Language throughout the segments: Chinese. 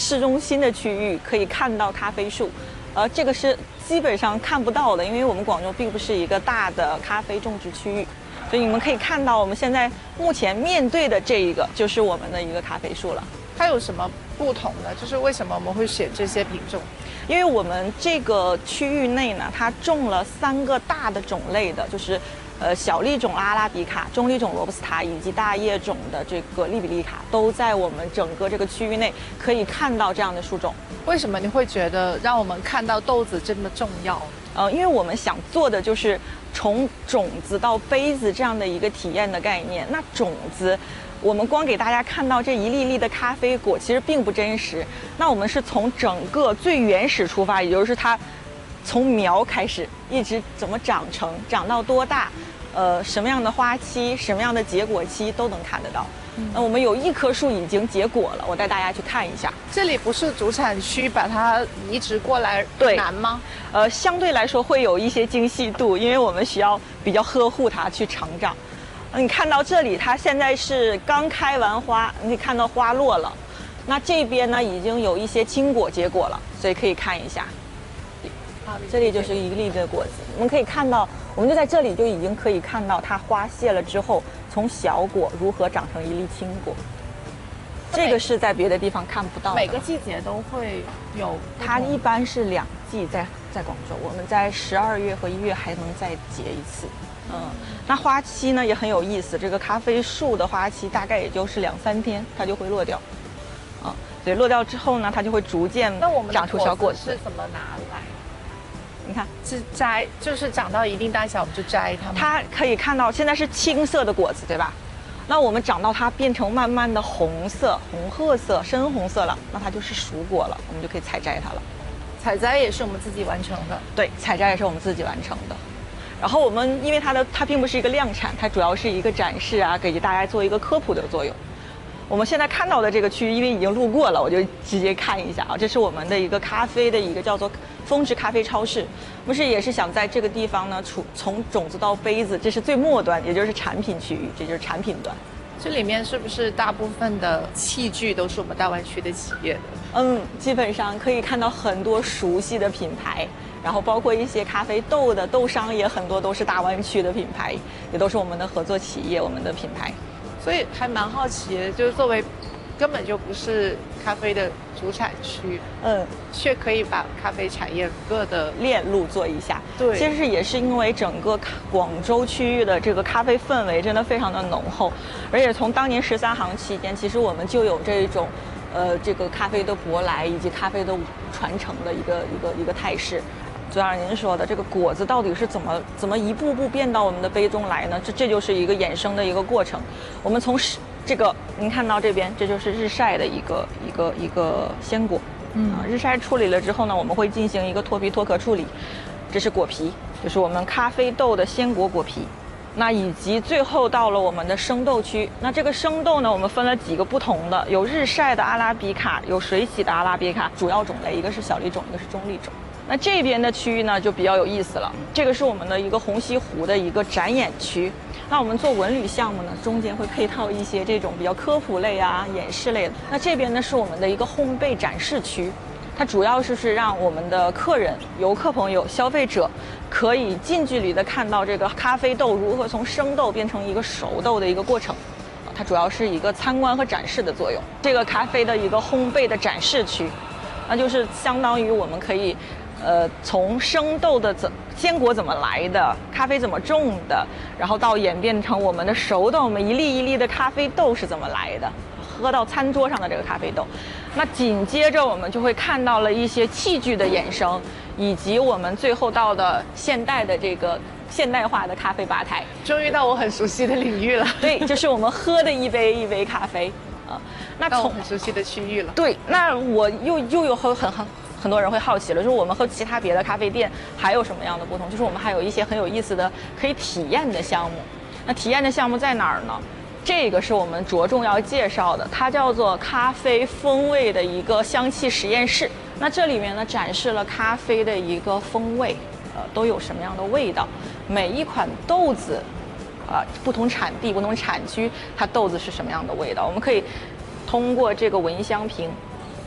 市中心的区域可以看到咖啡树，这个是基本上看不到的，因为我们广州并不是一个大的咖啡种植区域，所以你们可以看到我们现在目前面对的这一个就是我们的一个咖啡树了。 它有什么不同呢？就是为什么我们会选这些品种？ 因为我们这个区域内呢，它种了3个大的种类的，就是小粒种阿拉比卡、中粒种罗布斯塔以及大叶种的这个利比利卡，都在我们整个这个区域内可以看到这样的树种。 为什么你会觉得让我们看到豆子这么重要？ 因为我们想做的就是从种子到杯子这样的一个体验的概念。那种子，我们光给大家看到这一粒粒的咖啡果，其实并不真实。那我们是从整个最原始出发，也就是它从苗开始，一直怎么长成，长到多大，什么样的花期，什么样的结果期都能看得到。那我们有1棵树已经结果了，我带大家去看一下。 这里不是主产区，把它移植过来难吗？ 相对来说会有一些精细度，因为我们需要比较呵护它去成长。你看到这里，它现在是刚开完花，你可以看到花落了。那这边呢，已经有一些青果结果了，所以可以看一下。这里就是一粒的果子，我们可以看到，我们就在这里就已经可以看到它花谢了之后，从小果如何长成一粒青果。这个是在别的地方看不到的。 每个季节都会有， 它一般是2季在广州，我们在12月和1月还能再结一次。那花期呢也很有意思，这个咖啡树的花期大概也就是2、3天，它就会落掉。所以落掉之后呢，它就会逐渐长出小果子。 是怎么拿来？ 你看， 是摘，就是长到一定大小我们就摘它吗？ 它可以看到现在是青色的果子，对吧？那我们长到它变成慢慢的红色、红褐色、深红色了，那它就是熟果了，我们就可以采摘它了。 采摘也是我们自己完成的。 对，采摘也是我们自己完成的。然后我们因为它并不是一个量产，它主要是一个展示啊，给大家做一个科普的作用。我们现在看到的这个区域，因为已经路过了，我就直接看一下啊。这是我们的一个咖啡的一个叫做峰值咖啡超市，不是也是想在这个地方呢，从种子到杯子，这是最末端，也就是产品区域，这就是产品端。 这里面是不是大部分的器具都是我们大湾区的企业的？ 基本上可以看到很多熟悉的品牌，然后包括一些咖啡豆的豆商也很多都是大湾区的品牌，也都是我们的合作企业，我们的品牌。 所以还蛮好奇的，就是作为根本就不是咖啡的主产区，却可以把咖啡产业各的链路做一下。 对， 其实也是因为整个广州区域的这个咖啡氛围真的非常的浓厚，而且从当年13行期间，其实我们就有这种，这个咖啡的舶来以及咖啡的传承的一个态势。就像您说的，这个果子到底是怎么一步步变到我们的杯中来呢？这就是一个衍生的一个过程。我们从这个您看到这边，这就是日晒的一个鲜果。日晒处理了之后呢，我们会进行一个脱皮脱壳处理。这是果皮，就是我们咖啡豆的鲜果果皮。那以及最后到了我们的生豆区。那这个生豆呢，我们分了几个不同的，有日晒的阿拉比卡，有水洗的阿拉比卡，主要种类一个是小粒种，一个是中粒种。那这边的区域呢就比较有意思了，这个是我们的一个虹吸湖的一个展演区。那我们做文旅项目呢，中间会配套一些这种比较科普类啊、演示类的。那这边呢是我们的一个烘焙展示区，它主要是让我们的客人、游客朋友、消费者可以近距离的看到这个咖啡豆如何从生豆变成一个熟豆的一个过程。它主要是一个参观和展示的作用。这个咖啡的一个烘焙的展示区，那就是相当于我们可以从生豆的鲜果怎么来的，咖啡怎么种的，然后到演变成我们的熟豆，我们一粒一粒的咖啡豆是怎么来的，喝到餐桌上的这个咖啡豆。那紧接着我们就会看到了一些器具的衍生，以及我们最后到的现代的这个现代化的咖啡吧台。 终于到我很熟悉的领域了。 对，就是我们喝的一杯一杯咖啡啊。那到我很熟悉的区域了。 对，那我又有很多人会好奇了，就是我们和其他别的咖啡店还有什么样的不同？就是我们还有一些很有意思的可以体验的项目。那体验的项目在哪儿呢？这个是我们着重要介绍的，它叫做咖啡风味的一个香气实验室。那这里面呢展示了咖啡的一个风味，都有什么样的味道？每一款豆子，不同产地、不同产区，它豆子是什么样的味道？我们可以通过这个闻香瓶，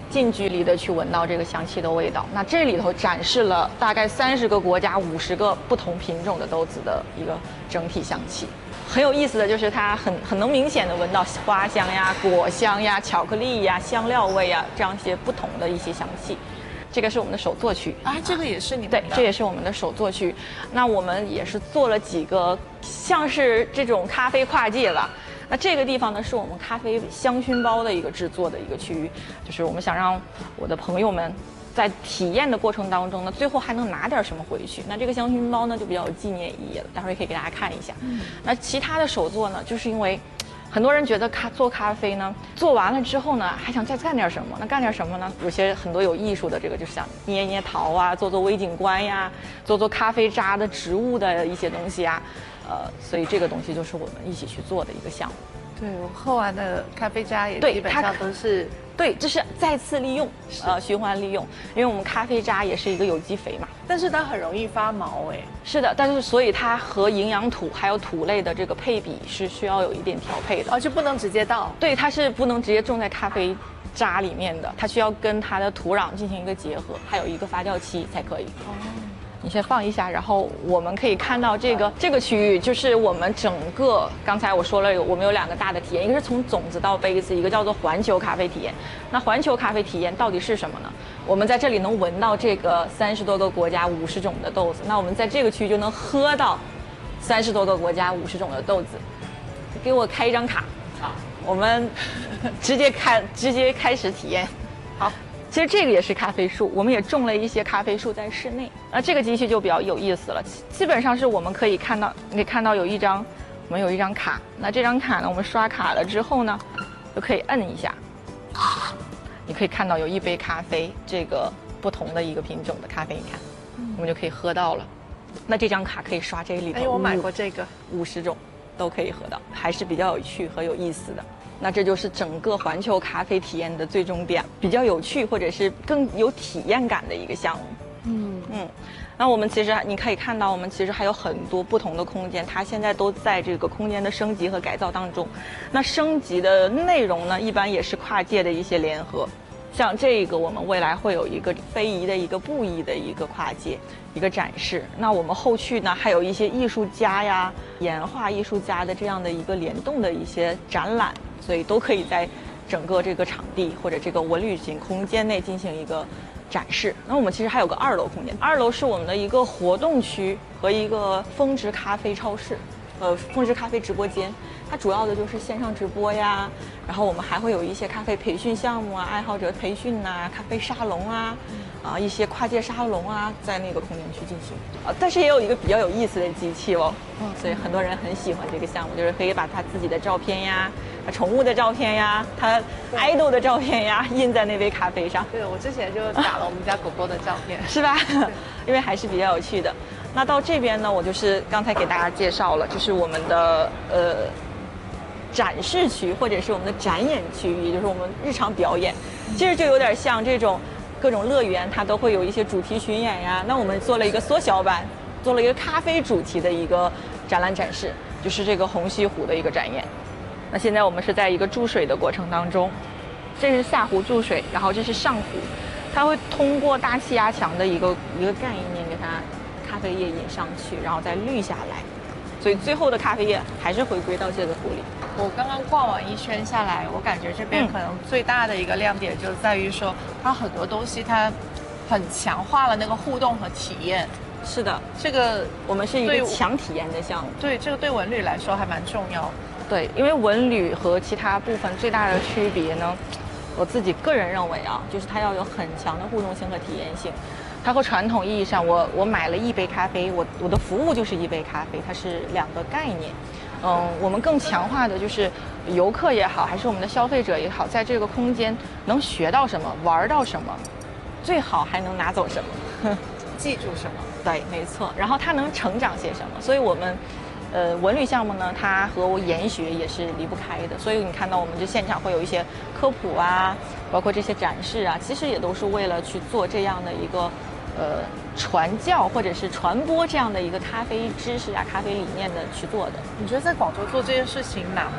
近距离的去闻到这个香气的味道。那这里头展示了大概30个国家50个不同品种的豆子的一个整体香气。很有意思的就是它很能明显的闻到花香呀、果香呀、巧克力呀、香料味呀这样一些不同的一些香气。这个是我们的手作区啊，这个也是你们的？ 对，这也是我们的手作区。那我们也是做了几个像是这种咖啡跨界吧。那这个地方呢，是我们咖啡香薰包的一个制作的一个区域，就是我们想让我的朋友们在体验的过程当中呢，最后还能拿点什么回去。那这个香薰包呢，就比较有纪念意义了，待会儿也可以给大家看一下。那其他的手作呢，就是因为很多人觉得做咖啡呢，做完了之后呢，还想再干点什么？那干点什么呢？有些很多有艺术的，这个就是想捏捏陶啊，做做微景观呀，做咖啡渣的植物的一些东西啊，所以这个东西就是我们一起去做的一个项目。 对，我喝完的咖啡渣也基本上都是。 对，这是再次利用，循环利用，因为我们咖啡渣也是一个有机肥嘛， 但是它很容易发毛哎。 是的，但是所以它和营养土还有土类的这个配比是需要有一点调配的， 就不能直接倒。 对，它是不能直接种在咖啡渣里面的，它需要跟它的土壤进行一个结合，还有一个发酵期才可以。哦。你先放一下，然后我们可以看到这个区域，就是我们整个刚才我说了，我们有2个大的体验，一个是从种子到杯子，一个叫做环球咖啡体验。那环球咖啡体验到底是什么呢？我们在这里能闻到这个30多个国家50种的豆子，那我们在这个区域就能喝到30多个国家50种的豆子。给我开一张卡，好，我们直接开始体验。好。其实这个也是咖啡树，我们也种了一些咖啡树在室内。那这个机器就比较有意思了，基本上是我们可以看到，你可以看到我们有一张卡。那这张卡呢，我们刷卡了之后呢，就可以摁一下，你可以看到有一杯咖啡，这个不同的一个品种的咖啡，你看，我们就可以喝到了。那这张卡可以刷这里头， 我买过这个 50种都可以喝到，还是比较有趣和有意思的。那这就是整个环球咖啡体验的最终点，比较有趣或者是更有体验感的一个项目。那我们其实你可以看到，我们其实还有很多不同的空间，它现在都在这个空间的升级和改造当中。那升级的内容呢，一般也是跨界的一些联合。像这个，我们未来会有一个非遗的一个布艺的一个跨界一个展示。那我们后续呢，还有一些艺术家呀、岩画艺术家的这样的一个联动的一些展览。所以都可以在整个这个场地或者这个文旅型空间内进行一个展示。那我们其实还有个2楼空间，2楼是我们的一个活动区和一个峰值咖啡超市，峰值咖啡直播间。它主要的就是线上直播呀，然后我们还会有一些咖啡培训项目啊，爱好者培训呐、咖啡沙龙啊，一些跨界沙龙啊，在那个空间去进行。但是也有一个比较有意思的机器哦，所以很多人很喜欢这个项目，就是可以把他自己的照片呀、宠物的照片呀、他idol的照片呀印在那杯咖啡上。 对，我之前就打了我们家狗狗的照片， 是吧？因为还是比较有趣的。那到这边呢，我就是刚才给大家介绍了，就是我们的展示区或者是我们的展演区域，就是我们日常表演，其实就有点像这种各种乐园，它都会有一些主题巡演呀。那我们做了一个缩小版，做了一个咖啡主题的一个展览展示，就是这个红西湖的一个展演。那现在我们是在一个注水的过程当中，这是下湖注水，然后这是上湖，它会通过大气压强的一个概念给它咖啡液引上去，然后再滤下来，所以最后的咖啡液还是回归到这个湖里。 我刚刚逛完一圈下来，我感觉这边可能最大的一个亮点就在于说，它很多东西它很强化了那个互动和体验。 是的， 这个我们是一个强体验的项目。 对，这个对文旅来说还蛮重要的。 对，因为文旅和其他部分最大的区别呢，我自己个人认为啊，就是它要有很强的互动性和体验性。它和传统意义上，我买了一杯咖啡，我的服务就是一杯咖啡，它是2个概念。我们更强化的就是游客也好，还是我们的消费者也好，在这个空间能学到什么，玩到什么，最好还能拿走什么， 记住什么。 对，没错。然后它能成长些什么？所以我们，文旅项目呢，它和研学也是离不开的。所以你看到我们这现场会有一些科普啊，包括这些展示啊，其实也都是为了去做这样的一个。传教或者是传播这样的一个咖啡知识啊、咖啡理念的去做的。 你觉得在广州做这件事情难吗？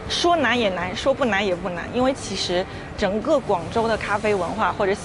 说难也难，说不难也不难，因为其实整个广州的咖啡文化或者